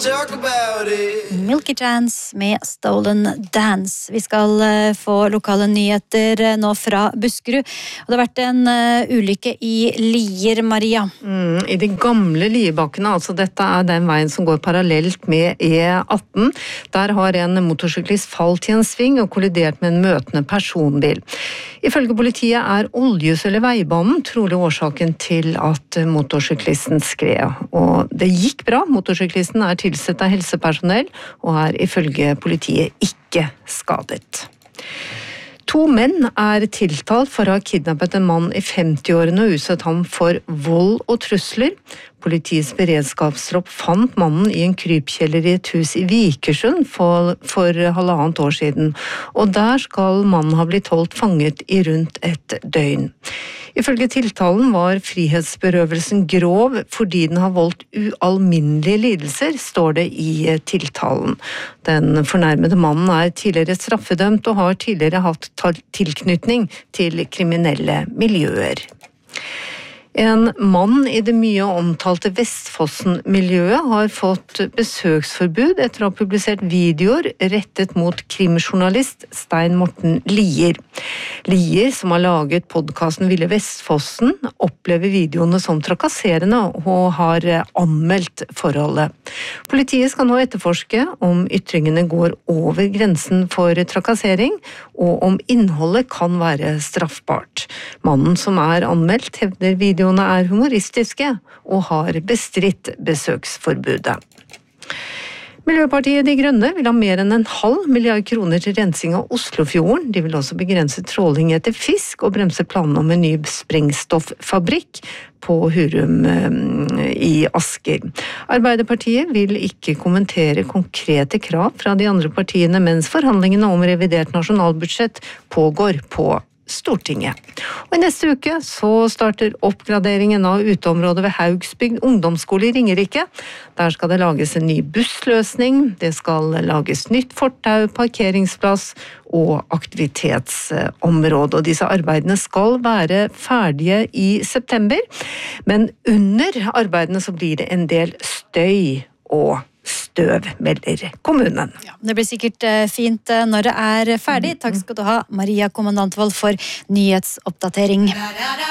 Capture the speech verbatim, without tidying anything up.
talk about it. Milky Chance med Stolen Dance. Vi skal uh, få lokale nyheter uh, nå fra Buskerud. Og det har vært en uh, ulykke i Lier, Maria. Mm, I de gamle Liebakkene, altså dette er den veien som går parallelt med E atten. Der har en motorsyklist falt i en sving og kollidert med en møtende personbil. Ifølge politiet er oljesøl i veibanen trolig årsaken til at motorsyklisten skred. Og det gikk bra. Motorsyklisten er tilsett av helsepersonell og er ifølge politiet ikke skadet. To menn er tiltalt for å ha kidnappet en mann i femti-årene og utsatt ham for vold og trusler. Politiets beredskapstropp fant mannen i en krypkjeller i et hus i Vikersund for, for halvannet år siden, og der skal mannen ha blitt holdt fanget i rundt et døgn. Ifølge tiltalen var frihetsberøvelsen grov fordi den har voldt ualminnelige lidelser, står det i tiltalen. Den fornærmede mannen er tidligere straffedømt og har tidligere hatt tilknytning til kriminelle miljøer. En mann i det mye omtalte Vestfossen-miljøet har fått besøksforbud etter å ha publisert videoer rettet mot krimjournalist Stein Morten Lier. Lier, som har laget podcasten Ville Vestfossen, opplever videoene som trakasserende og har anmeldt forholdet. Politiet skal nå etterforske om ytringene går over grensen for trakassering, og om innholdet kan være straffbart. Mannen som er anmeldt hevder videoene er humoristiske og har bestridt besøksforbudet. Miljøpartiet De Grønne vil ha mer enn en halv milliard kroner til rensing av Oslofjorden. De vil også begrense tråling etter fisk og bremse planene om en ny sprengstoffabrikk på Hurum i Asker. Arbeiderpartiet vil ikke kommentere konkrete krav fra de andre partiene mens forhandlingene om revidert nasjonalbudsjett pågår på Stortinget. Og i neste uke så starter oppgraderingen av uteområdet ved Haugsbygd ungdomsskole i Ringerike. Der skal det lages en ny bussløsning, det skal lages nytt fortau, parkeringsplass og aktivitetsområde. Og disse arbeidene skal være ferdige i september, men under arbeidene så blir det en del støy og støv, melder kommunen. Ja, det blir sikkert fint når det er ferdig. Takk skal du ha, Maria Kommandantvold, for nyhetsoppdatering.